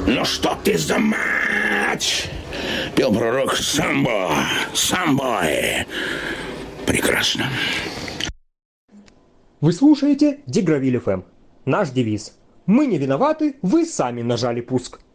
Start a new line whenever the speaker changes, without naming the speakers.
Ну что ты за матч? Пел пророк самбо, самбой. Прекрасно.
Вы слушаете Дигравиль ФМ. Наш девиз: мы не виноваты, вы сами нажали пуск.